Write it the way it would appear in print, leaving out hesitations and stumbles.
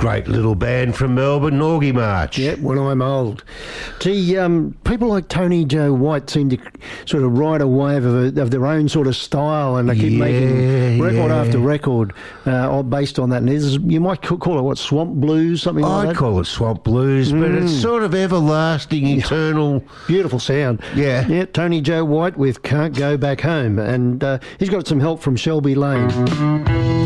Great little band from Melbourne, Norgie March. Yeah, When I'm Old. Gee, people like Tony Joe White seem to sort of ride a wave of their own sort of style, and they keep making record after record based on that. And you might call it, what, swamp blues, something like that? I'd call it swamp blues, but it's sort of everlasting, eternal. Beautiful sound. Yeah. Tony Joe White with Can't Go Back Home. And he's got some help from Shelby Lane.